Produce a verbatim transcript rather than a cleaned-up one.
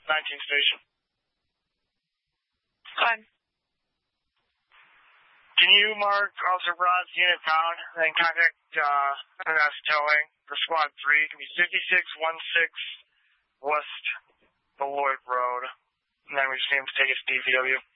nineteen station. Fine. Can you mark Officer Rod's unit down and then contact uh, M S Towing for Squad three? It can be fifty-six one six West Beloit Road. And then we just need him to take us to D P W.